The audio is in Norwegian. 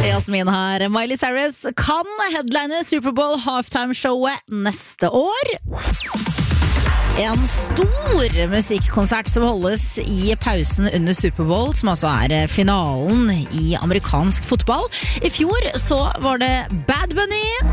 Jasmin her. Miley Cyrus kan headline Superbowl halftime-showet neste år. En stor musikkonsert som holdes i pausen under Superbowl, som altså er finalen i amerikansk fotball. I fjor så var det Bad Bunny.